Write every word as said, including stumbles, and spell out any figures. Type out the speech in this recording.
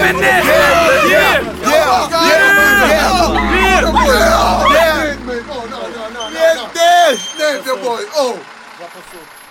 Finish! Yeah, yeah, yeah, yeah, yeah, yeah. Oh, no, no, no, no. Yes, Name the boy. Oh. Já passou.